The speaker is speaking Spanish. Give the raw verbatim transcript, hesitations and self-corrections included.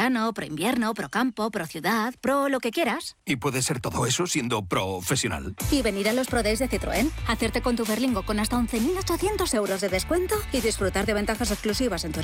verano, pro invierno, pro campo, pro ciudad, pro lo que quieras. ¿Y puede ser todo eso siendo profesional? Y venir a los Pro Days de Citroën, hacerte con tu Berlingo con hasta once mil ochocientos euros de descuento y disfrutar de ventajas exclusivas en tu